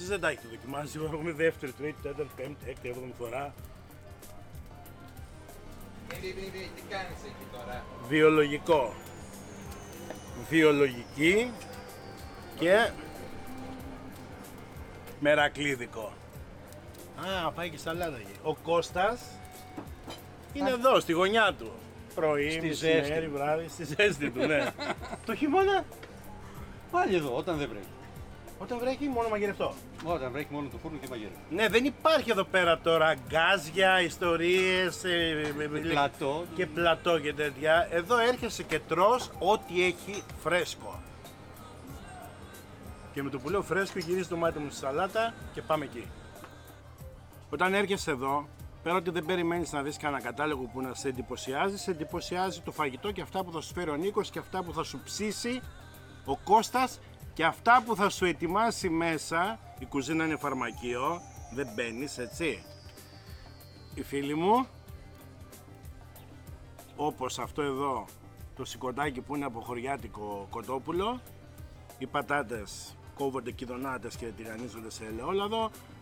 δεν τα έχετε δοκιμάσει. Έχουμε δεύτερη, τρίτη, τέταρτη, πέμπτη, έκτη, έβδομη φορά. Τι κάνεις εκεί τώρα? Βιολογικό. Βιολογική και μερακλίδικο. Α, πάει και σαλάτα εκεί. Ο Κώστας είναι εδώ, στη γωνιά του. Πρωί, μεσημέρι, βράδυ, στη ζέστη του, ναι. Το χειμώνα, Πάλι εδώ, όταν δεν βρέχει. όταν βρέχει, μόνο μαγειρευτό. Όταν βρέχει μόνο το φούρνο και μαγειρεύει. Ναι, δεν υπάρχει εδώ πέρα τώρα γκάζια, ιστορίες Πλατό. και πλατό και τέτοια. Εδώ έρχεσαι και τρως ό,τι έχει φρέσκο. Και με το που λέω φρέσκο γυρίζει το μάτι μου στη σαλάτα και πάμε εκεί. Όταν έρχεσαι εδώ, πέρα ότι δεν περιμένεις να δεις κανένα κατάλογο που να σε εντυπωσιάζει το φαγητό και αυτά που θα σου φέρει ο Νίκος και αυτά που θα σου ψήσει ο Κώστας και αυτά που θα σου ετοιμάσει μέσα. Η κουζίνα είναι φαρμακείο, δεν μπαίνεις, έτσι. Οι φίλοι μου, όπως αυτό εδώ το σηκωτάκι που είναι από χωριάτικο κοτόπουλο, οι πατάτες κόβονται κηδωνάτες και τηγανίζονται σε ελαιόλαδο,